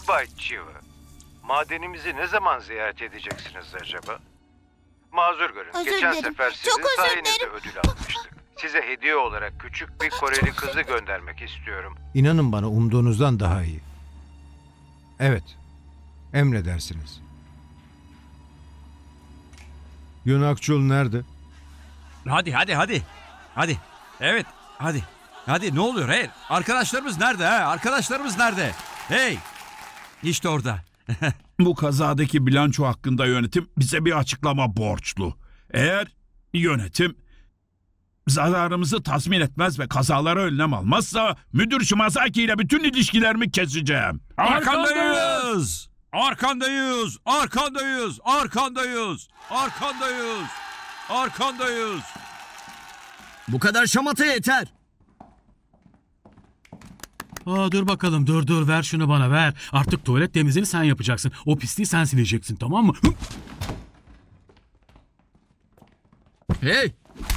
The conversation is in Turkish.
Bay Chiva, madenimizi ne zaman ziyaret edeceksiniz acaba? Mazur görün, Özür geçen dilerim. sefer Çok sizin özür sayenizde dilerim. ödül almıştık. Size hediye olarak küçük bir Koreli kızı göndermek istiyorum. İnanın bana umduğunuzdan daha iyi. Evet, emredersiniz. Yunakçul nerede? Hadi. Hadi. Evet, hadi. Hadi ne oluyor? Hey, arkadaşlarımız nerede? Ha? Arkadaşlarımız nerede? Hey, işte orada. Bu kazadaki bilanço hakkında yönetim bize bir açıklama borçlu. Eğer yönetim zararımızı tazmin etmez ve kazalara önlem almazsa müdür Shimazaki ile bütün ilişkilerimi keseceğim. Arkandayız. Arkandayız. Arkandayız. Arkandayız. Arkandayız. Arkandayız. Bu kadar şamata yeter. Dur bakalım dur ver şunu bana ver. Artık tuvalet temizliğini sen yapacaksın. O pisliği sen sileceksin, tamam mı? Hey,